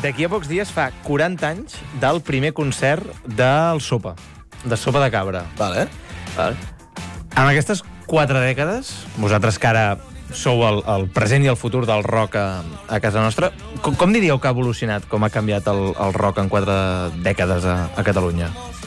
d'aquí a pocs dies fa 40 anys del primer concert del Sopa, de Sopa de Cabra. Vale. En aquestes 4 dècades, vosaltres que ara sou el present i el futur del rock a casa nostra, com diríeu que ha evolucionat, com ha canviat el rock en 4 dècades a Catalunya?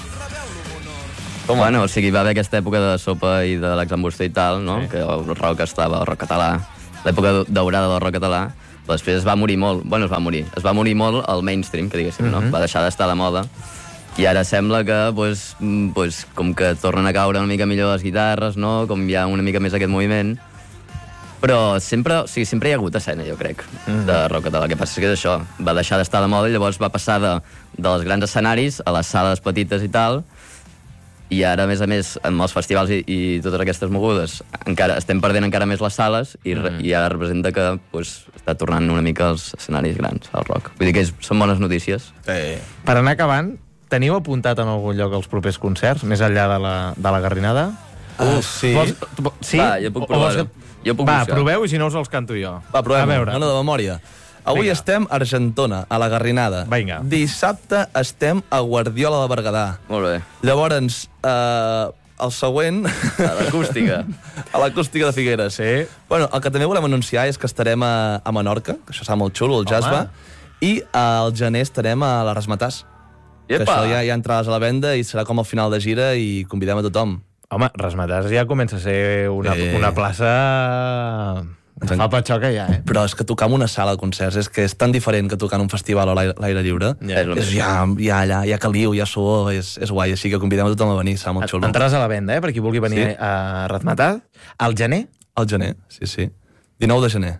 Bueno, o sigui, va haver aquesta època de Sopa i de l'Exambuster i tal, no? Sí. Que el rock estava, el rock català, l'època daurada del rock català, però després es va morir molt, bueno, es va morir molt el mainstream, que diguéssim, no? Va deixar d'estar a la moda, i ara sembla que, com que tornen a caure una mica millor les guitarres, no? Com hi ha una mica més aquest moviment, però sempre hi ha hagut escena, jo crec, de rock català. El que passa és que és això, va deixar d'estar a la moda i llavors va passar dels grans escenaris a les sales petites i tal, i ara, a més, amb els festivals i totes aquestes mogudes, estem perdent encara més les sales i ara representa que està tornant una mica als escenaris grans, al rock. Vull dir que són bones notícies. Per anar acabant, teniu apuntat en algun lloc els propers concerts, més enllà de la Garrinada? Sí. Sí? Va, jo puc provar-ho. Va, proveu i si no us els canto jo. Va, provem. A veure. No, de memòria. Avui estem a Argentona, a la Garrinada. Vinga. Dissabte estem a Guardiola de Berguedà. Molt bé. Llavors, el següent... A l'acústica. A l'acústica de Figueres. Sí. Bueno, el que també volem anunciar és que estarem a Menorca, que això serà molt xulo, el Jasba, i al gener estarem a la Rasmatàs. Que això ja hi ha entrades a la venda i serà com el final de gira i convidem a tothom. Home, Rasmatàs ja comença a ser una plaça... Fa patxoca ja, Però és que tocar en una sala de concerts és que és tan diferent que tocar en un festival a l'aire lliure. Hi ha caliu, hi ha suor, és guai. Així que convidem a tothom a venir, serà molt xulo. Entraràs a la venda, per qui vulgui venir a Razmataz. Al gener? Al gener, sí. 19 de gener.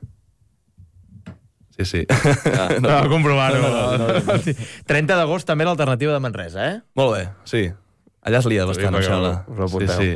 Sí. No, comprovar-ho. 30 d'agost també l'alternativa de Manresa, Molt bé, sí. Allà es lia bastant, em sembla. Sí.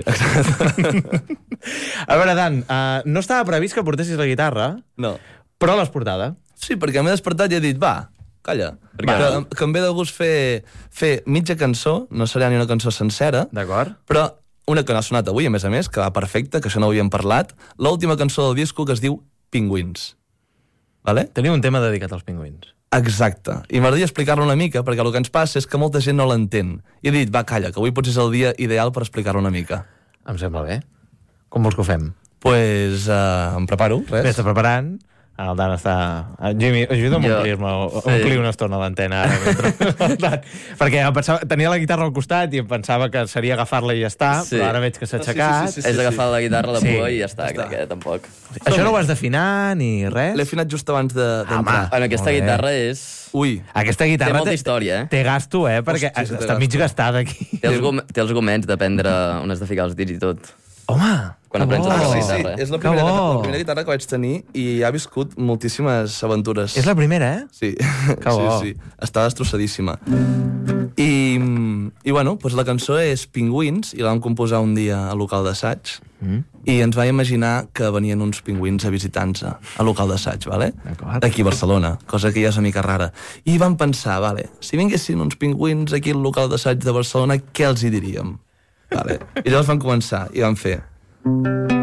A veure, Dan, no estava previst que portessis la guitarra, no, però l'has portada. Sí, perquè m'he despertat i he dit, calla, que em ve de gust fer mitja cançó, no serà ni una cançó sencera, d'acord, però una que no ha sonat avui, a més, que va perfecta, que això no ho havíem parlat, l'última cançó del disco que es diu Pingüins. Vale? Teniu un tema dedicat als pingüins. Exacte. I m'agradaria explicar-lo una mica, perquè el que ens passa és que molta gent no l'entén. I he dit, calla, que avui potser és el dia ideal per explicar-lo una mica. Em sembla bé. Com vols que ho fem? Pues em preparo, res. Bé, està preparant. El Dan està... Jimmy, ajuda'm a omplir una estona a l'antena ara. Perquè tenia la guitarra al costat i em pensava que seria agafar-la i ja està, però ara veig que s'ha aixecat. És agafar la guitarra a la pua i ja està, crec que tampoc. Això no ho has d'afinar ni res? L'he afinat just abans d'entrar. Aquesta guitarra és... Ui. Aquesta guitarra té molta història, té gasto, perquè està mig gastada aquí. Té els gomets de prendre on has de ficar els dits i tot. Home, quan aprens a tocar la guitarra. És la primera guitarra que vaig tenir i ha viscut moltíssimes aventures. És la primera, Sí. Sí. Està destrossadíssima. I bueno, doncs la cançó és Pingüins i la vam composar un dia al local d'assaig i ens va imaginar que venien uns pingüins a visitar-nos al local d'assaig, vale? D'aquí a Barcelona, cosa que ja és una mica rara. I vam pensar, si vinguessin uns pingüins aquí al local d'assaig de Barcelona, què els hi diríem? I llavors vam començar i vam fer